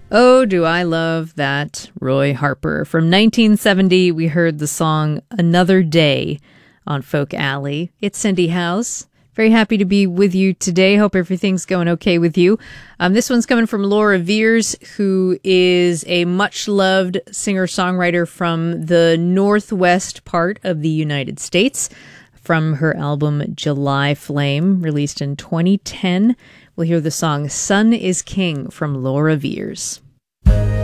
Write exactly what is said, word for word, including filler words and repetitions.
Oh, do I love that Roy Harper. From nineteen seventy, we heard the song Another Day on Folk Alley. It's Cindy House. Very happy to be with you today. Hope everything's going okay with you. Um, this one's coming from Laura Veirs, who is a much-loved singer-songwriter from the northwest part of the United States. From her album July Flame, released in twenty ten, we'll hear the song Sun is King from Laura Veirs.